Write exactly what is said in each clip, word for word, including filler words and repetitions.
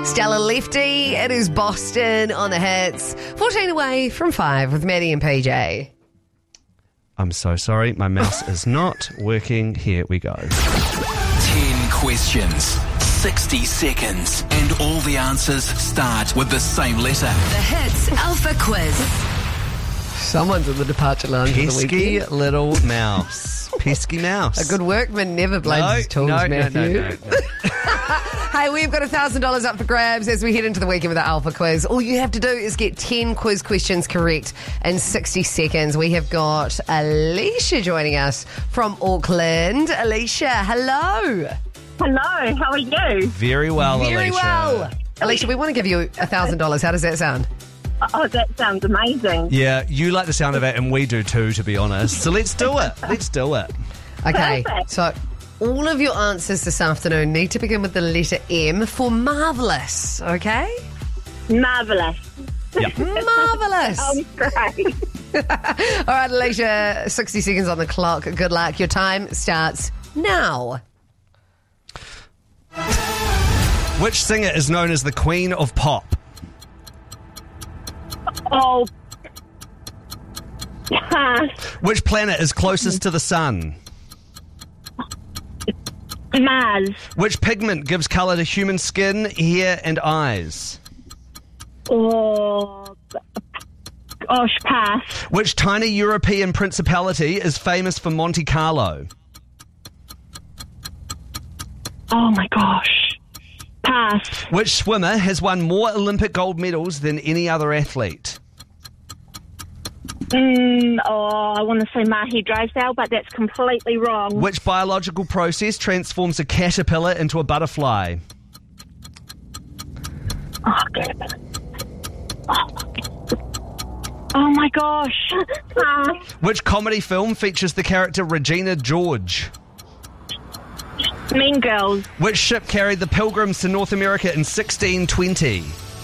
Stella Lefty, it is Boston on the hits. fourteen away from five with Maddie and P J. I'm so sorry, my mouse is not working. Here we go. Ten questions, sixty seconds, and all the answers start with the same letter. The Hits Alpha Quiz. Someone's in the departure lounge for the Pesky weekend. little mouse. Pesky mouse. A good workman never blames no, his tools, no, no, Matthew. no, no, no. Hey, we've got one thousand dollars up for grabs as we head into the weekend with the Alpha Quiz. All you have to do is get ten quiz questions correct in sixty seconds. We have got Alicia joining us from Auckland. Alicia, hello. Hello, how are you? Very well, Very Alicia. well. Alicia, we want to give you one thousand dollars. How does that sound? Oh, that sounds amazing. Yeah, you like the sound of it, and we do too, to be honest. So let's do it. Let's do it. Okay, Perfect. so all of your answers this afternoon need to begin with the letter M for marvellous, okay? Marvellous. Marvellous. Um, great. All right, Alicia, sixty seconds on the clock. Good luck. Your time starts now. Which singer is known as the Queen of Pop? Oh, pass. Which planet is closest to the sun? Mars. Which pigment gives colour to human skin, hair, and eyes? Oh, gosh, pass. Which tiny European principality is famous for Monte Carlo? Oh my gosh, pass. Which swimmer has won more Olympic gold medals than any other athlete? Mm, oh, I want to say Mahi Drysdale, but that's completely wrong. Which biological process transforms a caterpillar into a butterfly? Oh, God. Oh, oh my gosh, pass. Which comedy film features the character Regina George? Mean Girls. Which ship carried the Pilgrims to North America in sixteen twenty?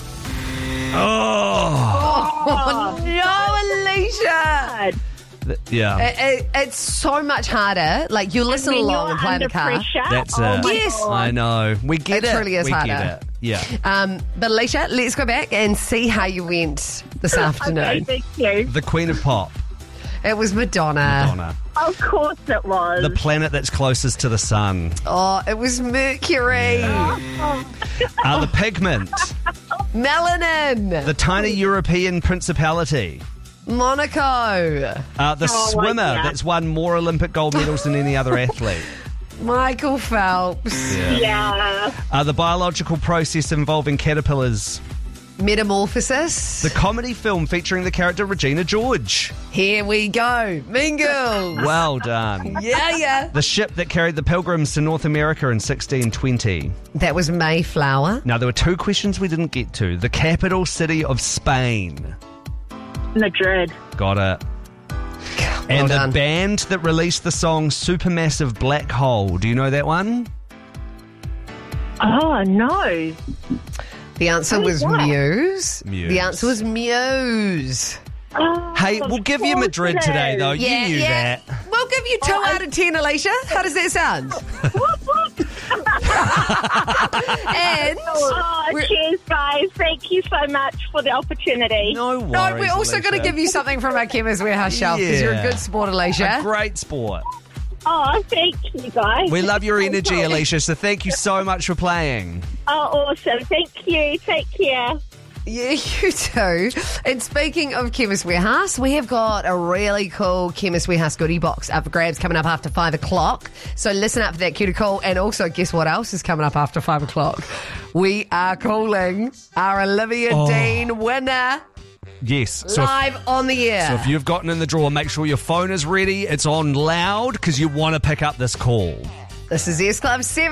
Oh, Oh, no, Alicia. God. Th- yeah. It, it, it's so much harder. Like, you listen When along you're and play in the under car. pressure. That's oh it. my Yes. God. I know. We get It it. truly is we harder. get it. Yeah. Um, but Alicia, let's go back and see how you went this afternoon. Okay, thank you. The Queen of Pop, It was Madonna. Madonna. Of course it was. The planet that's closest to the sun. Oh, it was Mercury. Uh, the pigment. Melanin. The tiny European principality. Monaco. Uh, the Oh, swimmer yeah. that's won more Olympic gold medals than any other athlete. Michael Phelps. Yeah. Uh, the biological process involving caterpillars. Metamorphosis. The comedy film featuring the character Regina George. Here we go. Mean Girls. Well done. Yeah, yeah. The ship that carried the Pilgrims to North America in sixteen twenty. That was Mayflower. Now, there were two questions we didn't get to. The capital city of Spain. Madrid. Got it. Well And the done. band that released the song Supermassive Black Hole. Do you know that one? Oh, no. The answer What was is that? Muse. Muse. The answer was Muse. Oh, Hey, of we'll give you course Madrid it today, is. though. Yeah, you knew yeah. that. We'll give you two Oh, I- out of ten, Alicia. How does that sound? And Oh, We're- cheers, guys. Thank you so much for the opportunity. No worries. no, we're also going to Alicia. give you something from our Chemist Warehouse shelf because you're a Yeah. good sport, Alicia. A great sport. Oh, thank you, guys. We love your Thank energy, you. Alicia, so thank you so much for playing. Oh, awesome. Thank you. Take care. Yeah, you too. And speaking of Chemist Warehouse, we have got a really cool Chemist Warehouse goodie box up for grabs coming up after five o'clock. So listen up for that cutie call. And also, guess what else is coming up after five o'clock? We are calling our Olivia Oh. Dean winner Yes. So if, live on the air. so if you've gotten in the draw, make sure your phone is ready. It's on loud because you want to pick up this call. This is S Club seven.